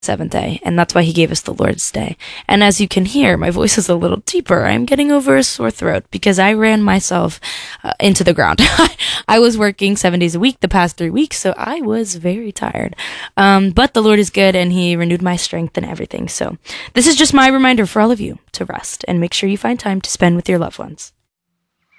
seventh day, and that's why he gave us the Lord's Day. And as you can hear, my voice is a little deeper. I'm getting over a sore throat because I ran myself into the ground. I was working 7 days a week the past 3 weeks, so I was very tired. But the Lord is good, and he renewed my strength and everything. So this is just my reminder for all of you to rest and make sure you find time to spend with your loved ones.